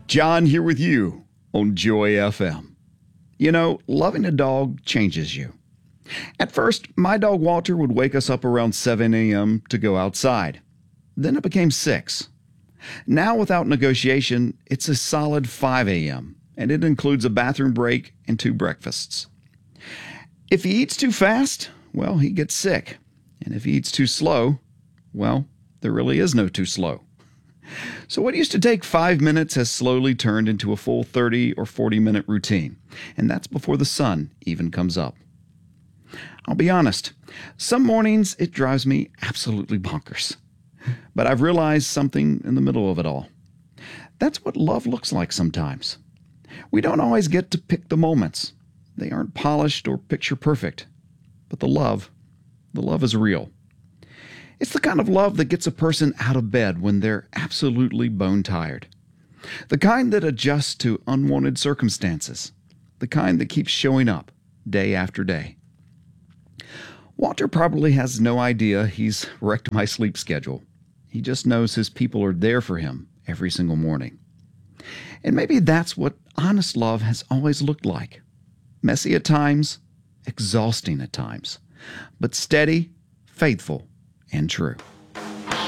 John here with you on Joy FM. You know, loving a dog changes you. At first, my dog Walter would wake us up around 7 a.m. to go outside. Then it became 6. Now, without negotiation, it's a solid 5 a.m., and it includes a bathroom break and 2 breakfasts. If he eats too fast, well, he gets sick. And if he eats too slow, well, there really is no too slow. So what used to take 5 minutes has slowly turned into a full 30 or 40-minute routine, and that's before the sun even comes up. I'll be honest, some mornings it drives me absolutely bonkers. But I've realized something in the middle of it all. That's what love looks like sometimes. We don't always get to pick the moments. They aren't polished or picture perfect. But the love is real. It's the kind of love that gets a person out of bed when they're absolutely bone tired. The kind that adjusts to unwanted circumstances. The kind that keeps showing up day after day. Walter probably has no idea he's wrecked my sleep schedule. He just knows his people are there for him every single morning. And maybe that's what honest love has always looked like. Messy at times, exhausting at times, but steady, faithful, and true.